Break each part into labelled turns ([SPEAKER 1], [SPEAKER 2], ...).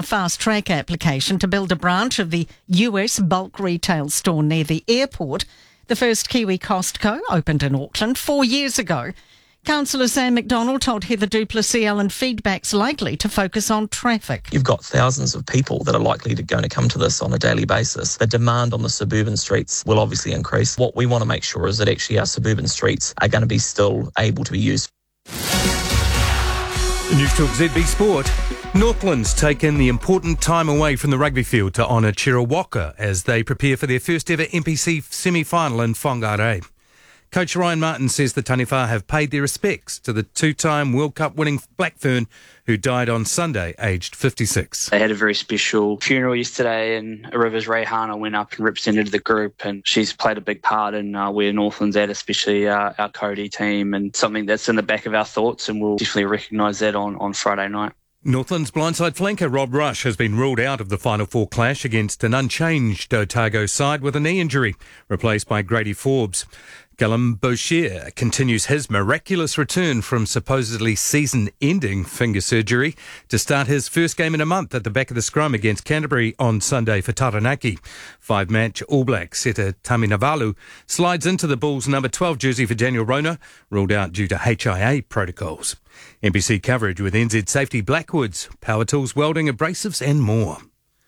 [SPEAKER 1] fast-track application to build a branch of the US bulk retail store near the airport. The first Kiwi Costco opened in Auckland 4 years ago. Councillor Sam McDonald told Heather du Plessis-Allen feedback's likely to focus on traffic.
[SPEAKER 2] You've got thousands of people that are likely going to come to this on a daily basis. The demand on the suburban streets will obviously increase. What we want to make sure is that actually our suburban streets are going to be still able to be used.
[SPEAKER 3] News Talk ZB Sport. Northland's taken the important time away from the rugby field to honour Chiriwaka as they prepare for their first ever NPC semi-final in Whangarei. Coach Ryan Martin says the Taniwha have paid their respects to the two-time World Cup winning Blackfern who died on Sunday, aged 56.
[SPEAKER 4] They had a very special funeral yesterday and Rivers Rehana went up and represented the group, and she's played a big part in where Northland's at, especially our Cody team, and something that's in the back of our thoughts, and we'll definitely recognise that on Friday night.
[SPEAKER 3] Northland's blindside flanker Rob Rush has been ruled out of the Final Four clash against an unchanged Otago side with a knee injury, replaced by Grady Forbes. Callum Boshier continues his miraculous return from supposedly season-ending finger surgery to start his first game in a month at the back of the scrum against Canterbury on Sunday for Taranaki. Five-match All Black setter Taminavalu slides into the Bulls' number 12 jersey for Daniel Rona, ruled out due to HIA protocols. NBC coverage with NZ Safety Blackwoods, power tools, welding, abrasives and more.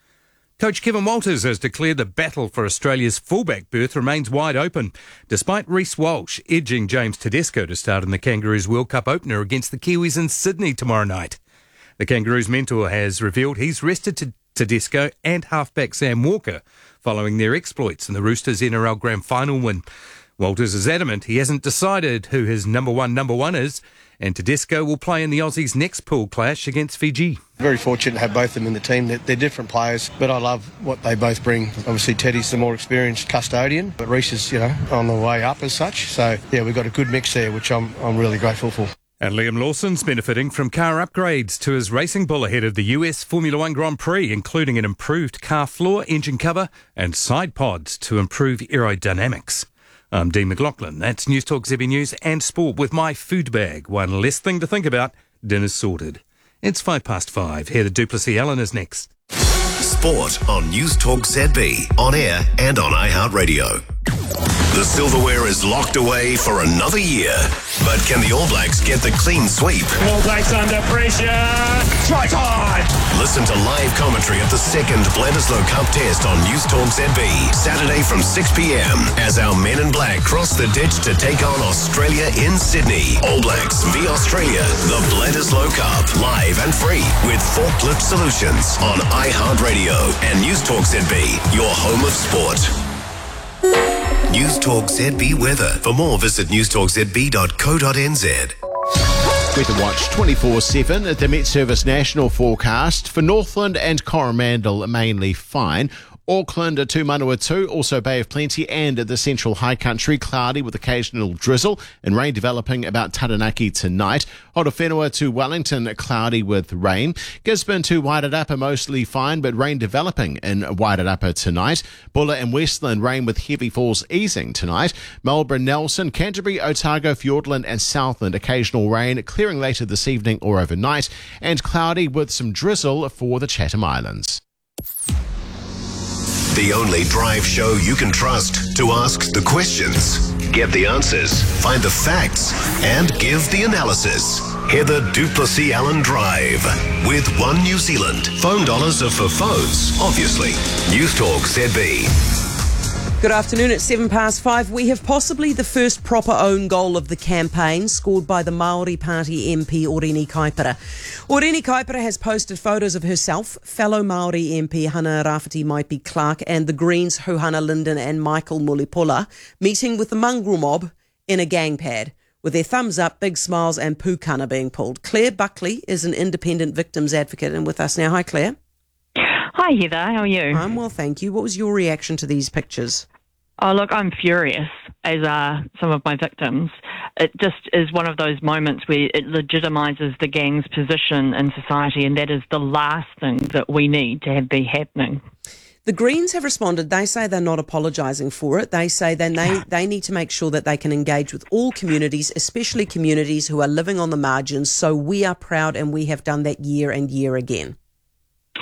[SPEAKER 3] Coach Kevin Walters has declared the battle for Australia's fullback berth remains wide open, despite Reece Walsh edging James Tedesco to start in the Kangaroos World Cup opener against the Kiwis in Sydney tomorrow night. The Kangaroos mentor has revealed he's rested Tedesco and halfback Sam Walker following their exploits in the Roosters NRL Grand Final win. Walters is adamant he hasn't decided who his number one is, and Tedesco will play in the Aussies' next pool clash against Fiji.
[SPEAKER 5] Very fortunate to have both of them in the team. They're different players, but I love what they both bring. Obviously, Teddy's the more experienced custodian, but Reece is, on the way up as such. So, yeah, we've got a good mix there, which I'm really grateful for.
[SPEAKER 3] And Liam Lawson's benefiting from car upgrades to his racing bull ahead of the US Formula One Grand Prix, including an improved car floor, engine cover and side pods to improve aerodynamics. I'm Dean McLaughlin. That's News Talk ZB News and Sport with my food bag. One less thing to think about. Dinner's sorted. It's 5:05. Heather du Plessis-Allen is next.
[SPEAKER 6] Sport on News Talk ZB, on air and on iHeartRadio. The silverware is locked away for another year. But can the All Blacks get the clean sweep?
[SPEAKER 7] All Blacks under pressure. Try time!
[SPEAKER 6] Listen to live commentary of the second Bledisloe Cup test on News Talk ZB, Saturday from 6 p.m. as our men in black cross the ditch to take on Australia in Sydney. All Blacks v Australia, the Bledisloe Cup, live and free with Forklift Solutions on iHeartRadio and News Talk ZB, your home of sport. News Talk ZB weather. For more, visit newstalkzb.co.nz.
[SPEAKER 8] Weather Watch 24/7 at the Met Service National Forecast. For Northland and Coromandel, mainly fine. Auckland, Tumanawatu, also Bay of Plenty, and the Central High Country, cloudy with occasional drizzle and rain developing about Taranaki tonight. Horowhenua to Wellington, cloudy with rain. Gisborne to Wairarapa, mostly fine, but rain developing in Wairarapa tonight. Bulla and Westland, rain with heavy falls easing tonight. Marlborough, Nelson, Canterbury, Otago, Fiordland and Southland, occasional rain, clearing later this evening or overnight, and cloudy with some drizzle for the Chatham Islands.
[SPEAKER 6] The only drive show you can trust to ask the questions, get the answers, find the facts, and give the analysis. Heather du Plessis-Allen Drive with One New Zealand. Phone dollars are for phones, obviously. News Talk ZB.
[SPEAKER 9] Good afternoon, it's 5:07. We have possibly the first proper own goal of the campaign, scored by the Māori Party MP Oreni Kaipara. Oreni Kaipara has posted photos of herself, fellow Māori MP Hana Rafferty Maipi Clark and the Greens Huhana Linden and Michael Mulipola meeting with the mongrel mob in a gang pad, with their thumbs up, big smiles and pukana being pulled. Claire Buckley is an independent victims advocate and with us now. Hi Claire.
[SPEAKER 10] Hi Heather, how are you?
[SPEAKER 9] I'm well, thank you. What was your reaction to these pictures?
[SPEAKER 10] Oh look, I'm furious, as are some of my victims. It just is one of those moments where it legitimises the gang's position in society, and that is the last thing that we need to be happening.
[SPEAKER 9] The Greens have responded. They say they're not apologising for it. They say they need to make sure that they can engage with all communities, especially communities who are living on the margins. So we are proud and we have done that year and year again.